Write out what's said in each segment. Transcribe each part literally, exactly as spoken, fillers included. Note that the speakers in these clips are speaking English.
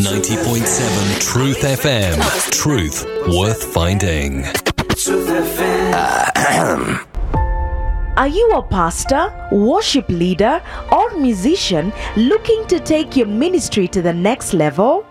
ninety point seven Truth F M. Truth worth finding. Truth F M. Are you a pastor, worship leader, or musician looking to take your ministry to the next level?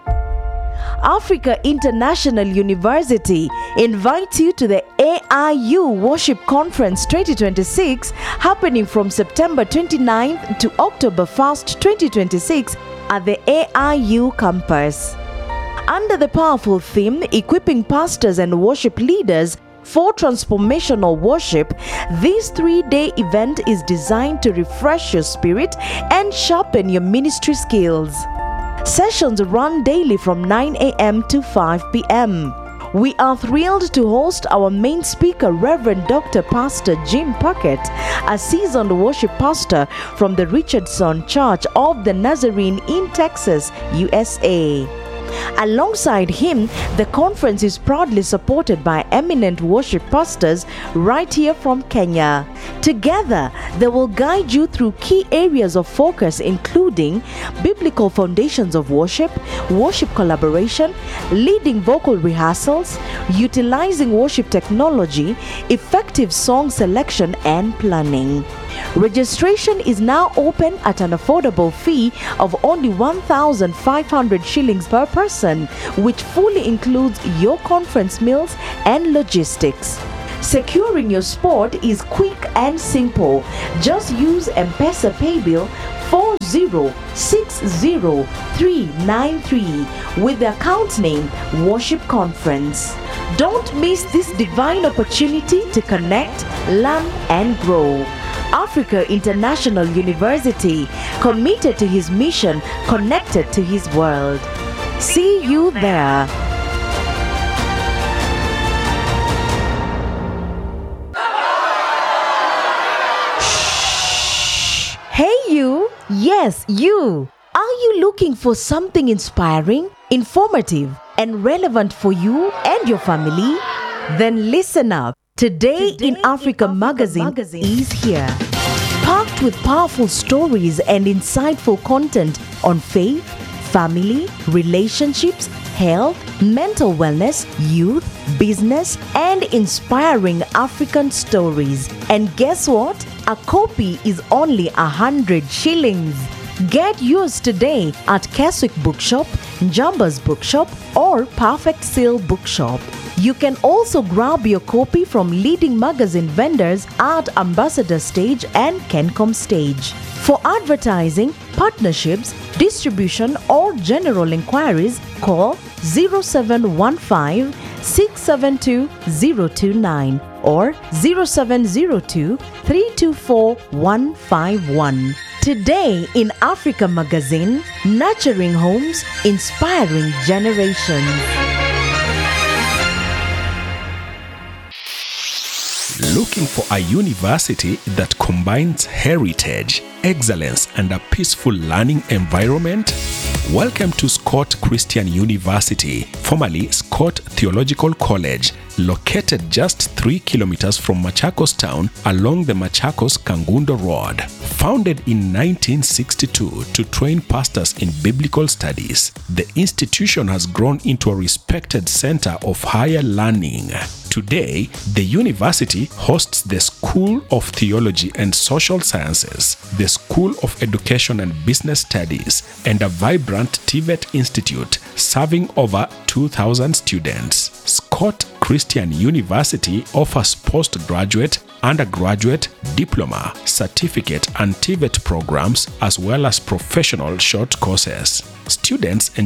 Africa International University invites you to the A I U Worship Conference twenty twenty-six, happening from September twenty-ninth to October first, twenty twenty-six at the A I U campus. Under the powerful theme, Equipping Pastors and Worship Leaders for Transformational Worship, this three-day event is designed to refresh your spirit and sharpen your ministry skills. Sessions run daily from nine a.m. to five p.m. We are thrilled to host our main speaker, Reverend Doctor Pastor Jim Puckett, a seasoned worship pastor from the Richardson Church of the Nazarene in Texas, U S A. Alongside him, the conference is proudly supported by eminent worship pastors right here from Kenya. Together, they will guide you through key areas of focus, including biblical foundations of worship, worship collaboration, leading vocal rehearsals, utilizing worship technology, effective song selection, and planning. Registration is now open at an affordable fee of only one thousand five hundred shillings per person, which fully includes your conference meals and logistics. Securing your spot is quick and simple. Just use M-Pesa Paybill four zero six zero three nine three with the account name Worship Conference. Don't miss this divine opportunity to connect, learn, and grow. Africa International University, committed to his mission, connected to his world. See you there. Shh. Hey you, yes you. Are you looking for something inspiring, informative, and relevant for you and your family? Then listen up. Today, Today in Africa, in Africa magazine, magazine is here, packed with powerful stories and insightful content on faith, family, relationships, health, mental wellness, youth, business, and inspiring African stories. And guess what? A copy is only a hundred shillings. Get yours today at Keswick Bookshop, Njamba's Bookshop, or Perfect Seal Bookshop. You can also grab your copy from leading magazine vendors at Ambassador Stage and Kencom Stage. For advertising, partnerships, distribution, or general inquiries, call zero seven one five, six seven two, zero two nine or zero seven zero two, three two four, one five one. Today in Africa Magazine, nurturing homes, inspiring generations. Looking for a university that combines heritage, excellence, and a peaceful learning environment? Welcome to Scott Christian University, formerly Scott Theological College, located just three kilometers from Machakos town along the Machakos-Kangundo Road. Founded in nineteen sixty-two to train pastors in biblical studies, the institution has grown into a respected center of higher learning. Today, the university hosts the School of Theology and Social Sciences, the School of Education and Business Studies, and a vibrant T V E T Institute serving over two thousand students. Scott Christian University offers postgraduate, undergraduate, diploma, certificate, and T V E T programs, as well as professional short courses. Students enjoy